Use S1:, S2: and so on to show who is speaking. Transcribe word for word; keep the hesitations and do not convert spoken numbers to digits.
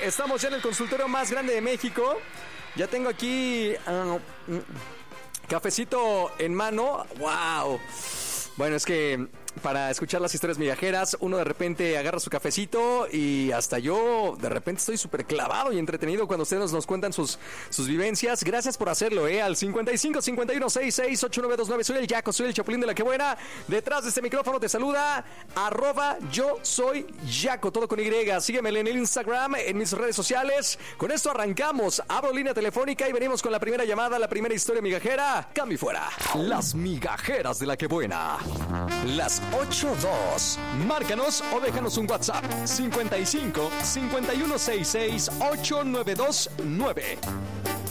S1: Estamos ya en el consultorio más grande de México. Ya tengo aquí uh, cafecito en mano. ¡Wow! Bueno, es que para escuchar las historias migajeras, uno de repente agarra su cafecito y hasta yo de repente estoy súper clavado y entretenido cuando ustedes nos cuentan sus, sus vivencias. Gracias por hacerlo, ¿eh? Al cincuenta y cinco, cincuenta y uno, sesenta y seis, ochenta y nueve veintinueve. Soy el Yaco, soy el Chapulín de la Que Buena. Detrás de este micrófono te saluda arroba yo soy Yaco, todo con Y. Sígueme en el Instagram, en mis redes sociales. Con esto arrancamos. Abro línea telefónica y venimos con la primera llamada, la primera historia migajera. Cambio y fuera. Las migajeras de la Que Buena. Las ocho dos. Márcanos o déjanos un WhatsApp. cincuenta y cinco, cincuenta y uno, sesenta y seis, ochenta y nueve veintinueve.